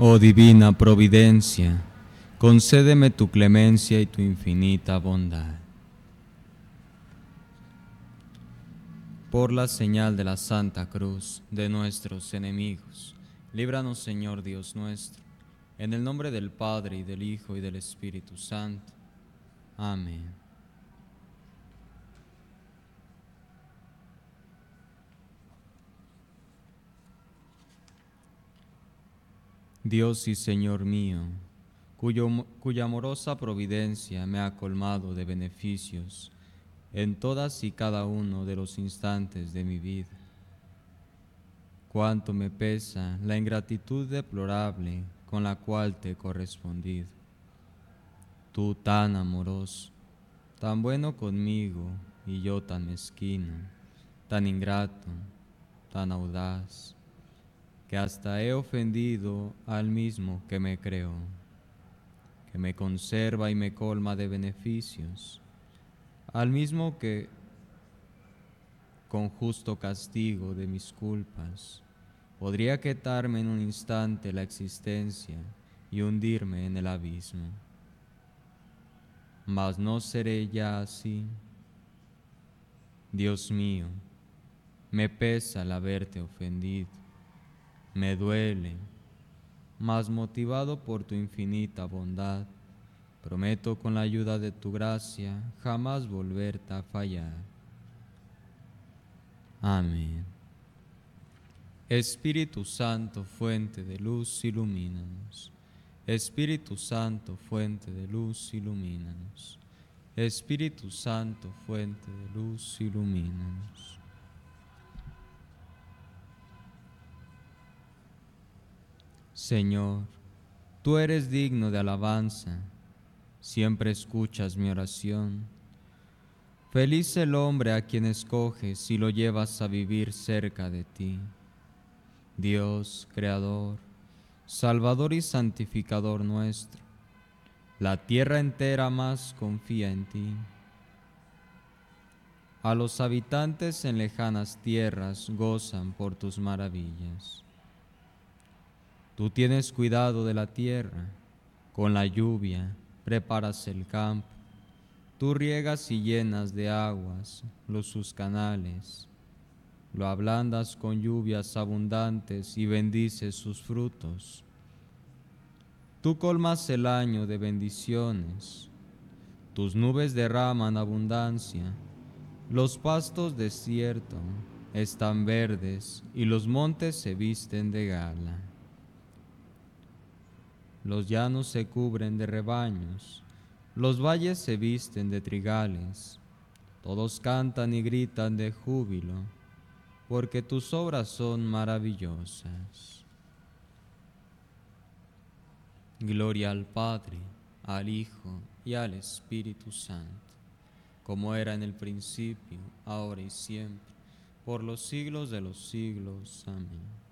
Oh divina providencia, concédeme tu clemencia y tu infinita bondad. Por la señal de la Santa Cruz de nuestros enemigos, líbranos, Señor Dios nuestro, en el nombre del Padre, y del Hijo, y del Espíritu Santo. Amén. Dios y Señor mío, cuya amorosa providencia me ha colmado de beneficios en todas y cada uno de los instantes de mi vida. Cuánto me pesa la ingratitud deplorable con la cual te he correspondido. Tú tan amoroso, tan bueno conmigo, y yo tan mezquino, tan ingrato, tan audaz, que hasta he ofendido al mismo que me creó, que me conserva y me colma de beneficios, al mismo que, con justo castigo de mis culpas, podría quitarme en un instante la existencia y hundirme en el abismo. Mas no seré ya así. Dios mío, me pesa el haberte ofendido, me duele, mas motivado por tu infinita bondad, prometo con la ayuda de tu gracia jamás volverte a fallar. Amén. Espíritu Santo, fuente de luz, ilumínanos. Espíritu Santo, fuente de luz, ilumínanos. Espíritu Santo, fuente de luz, ilumínanos. Señor, tú eres digno de alabanza, siempre escuchas mi oración. Feliz el hombre a quien escoges y lo llevas a vivir cerca de ti. Dios, Creador, Salvador y Santificador nuestro, la tierra entera más confía en ti. A los habitantes en lejanas tierras gozan por tus maravillas. Tú tienes cuidado de la tierra, con la lluvia preparas el campo, tú riegas y llenas de aguas sus canales, lo ablandas con lluvias abundantes y bendices sus frutos. Tú colmas el año de bendiciones, tus nubes derraman abundancia, los pastos desiertos están verdes y los montes se visten de gala. Los llanos se cubren de rebaños, los valles se visten de trigales, todos cantan y gritan de júbilo, porque tus obras son maravillosas. Gloria al Padre, al Hijo y al Espíritu Santo, como era en el principio, ahora y siempre, por los siglos de los siglos. Amén.